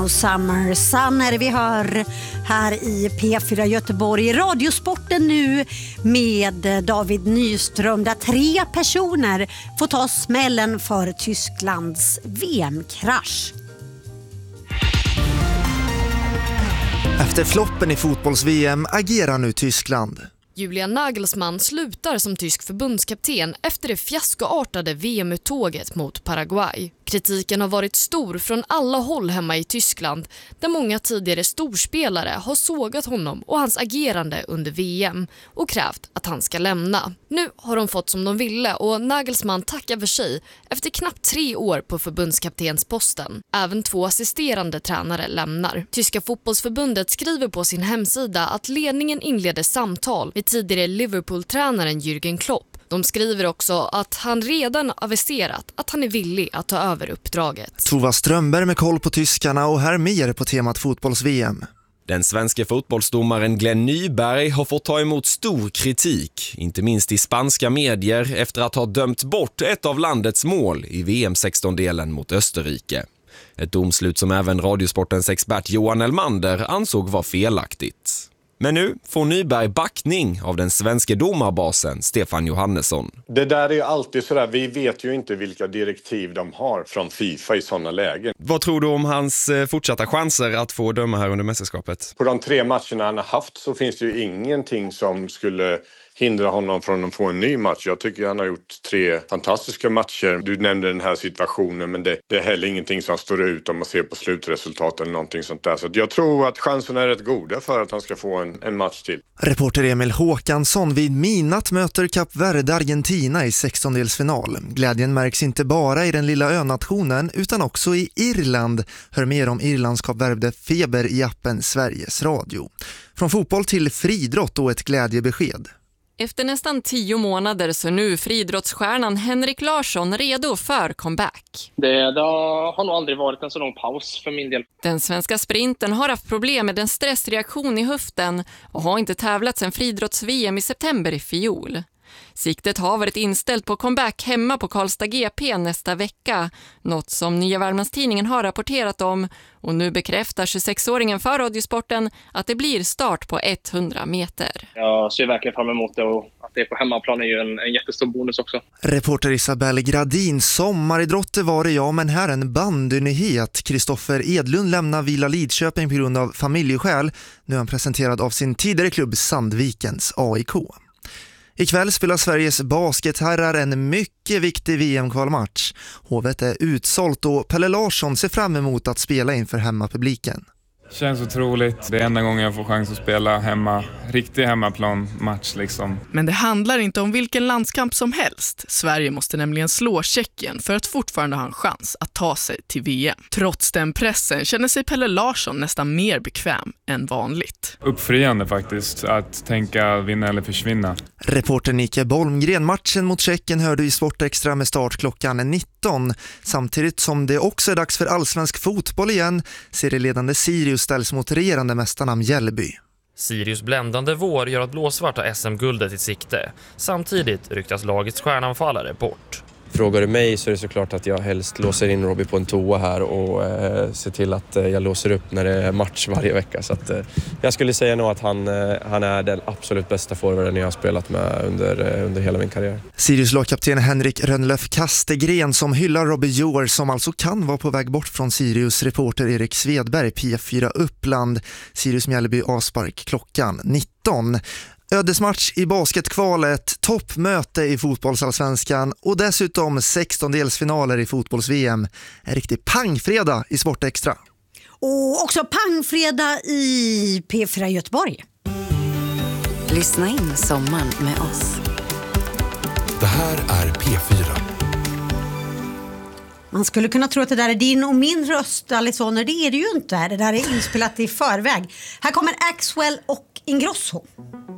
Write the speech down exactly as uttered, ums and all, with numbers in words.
Summer Sun är det vi hör här i P fyra Göteborg. Radiosporten nu med David Nyström, där tre personer får ta smällen för Tysklands V M-krasch. Efter floppen i fotbolls-V M agerar nu Tyskland. Julian Nagelsmann slutar som tysk förbundskapten efter det fiaskoartade V M-uttåget mot Paraguay. Kritiken har varit stor från alla håll hemma i Tyskland, där många tidigare storspelare har sågat honom och hans agerande under V M och krävt att han ska lämna. Nu har de fått som de ville och Nagelsmann tackar för sig efter knappt tre år på förbundskaptensposten. Även två assisterande tränare lämnar. Tyska fotbollsförbundet skriver på sin hemsida att ledningen inleder samtal med tidigare Liverpool-tränaren Jürgen Klopp. De skriver också att han redan aviserat att han är villig att ta över uppdraget. Tova Strömberg med koll på tyskarna och här mer på temat fotbolls-V M. Den svenska fotbollsdomaren Glenn Nyberg har fått ta emot stor kritik, inte minst i spanska medier, efter att ha dömt bort ett av landets mål i V M sexton-delen mot Österrike. Ett domslut som även Radiosportens expert Johan Elmander ansåg var felaktigt. Men nu får Nyberg backning av den svenska domarbasen Stefan Johannesson. Det där är ju alltid sådär, vi vet ju inte vilka direktiv de har från FIFA i sådana lägen. Vad tror du om hans fortsatta chanser att få döma här under mästerskapet? På de tre matcherna han har haft så finns det ju ingenting som skulle hindra honom från att få en ny match. Jag tycker han har gjort tre fantastiska matcher. Du nämnde den här situationen, men det, det är heller ingenting som står ut om man ser på slutresultatet eller någonting sånt där. Så jag tror att chanserna är rätt goda för att han ska få en, en match till. Reporter Emil Håkansson vid midnatt möter Kap Verde Argentina i sextondelsfinal. Glädjen märks inte bara i den lilla önationen utan också i Irland. Hör mer om Irlands Kap Verde feber i appen Sveriges Radio. Från fotboll till friidrott och ett glädjebesked. Efter nästan tio månader så nu friidrottsstjärnan Henrik Larsson redo för comeback. Det, det har nog aldrig varit en så lång paus för min del. Den svenska sprinten har haft problem med en stressreaktion i höften och har inte tävlat sedan friidrotts-V M i september i fjol. Siktet har varit inställt på comeback hemma på Karlstad G P nästa vecka, något som Nya Värmlandstidningen har rapporterat om, och nu bekräftar tjugosexåringen för Radiosporten att det blir start på hundra meter. Jag ser verkligen fram emot det, och att det är på hemmaplan är ju en, en jättestor bonus också. Reporter Isabelle Gradin, sommaridrotter var det ja, men här en bandynyhet. Kristoffer Edlund lämnar Villa Lidköping på grund av familjeskäl. Nu är han presenterad av sin tidigare klubb Sandvikens A I K. Ikväll spelar Sveriges basketherrar en mycket viktig V M-kvalmatch. Hovet är utsålt och Pelle Larsson ser fram emot att spela inför hemmapubliken. Känns otroligt. Det är enda gången jag får chans att spela hemma, riktig hemmaplan-match liksom. Men det handlar inte om vilken landskamp som helst. Sverige måste nämligen slå Tjeckien för att fortfarande ha en chans att ta sig till V M. Trots den pressen känner sig Pelle Larsson nästan mer bekväm än vanligt. Uppfriande faktiskt, att tänka vinna eller försvinna. Reporter Nike Bolmgren, matchen mot Tjeckien hörde i Sportextra med start klockan nitton. Samtidigt som det också är dags för allsvensk fotboll igen, serieledande Sirius ställs mot regerande mästarna Mjällby. Sirius bländande vår gör att blåsvarta S M-guldet i sikte. Samtidigt ryktas lagets stjärnanfallare bort. Frågar du mig så är det såklart att jag helst låser in Robbie på en toa här och eh, ser till att eh, jag låser upp när det är match varje vecka. Så att, eh, jag skulle säga nog att han, eh, han är den absolut bästa forwarden jag har spelat med under, eh, under hela min karriär. Sirius lagkapten Henrik Rönnlöf Kastegren som hyllar Robbie Joer som alltså kan vara på väg bort från Sirius. Reporter Erik Svedberg, P fyra Uppland. Sirius Mjällby avspark klockan nitton. Ödesmatch i basketkvalet, toppmöte i fotbollsallsvenskan och dessutom sextondelsfinaler i fotbolls-V M. En riktig pangfredag i Sportextra. Och också pangfredag i P fyra Göteborg. Lyssna in sommaren med oss. Det här är P fyra. Man skulle kunna tro att det där är din och min röst, Alexander. Det är det ju inte. Det där är inspelat i förväg. Här kommer Axwell och Ingrosso.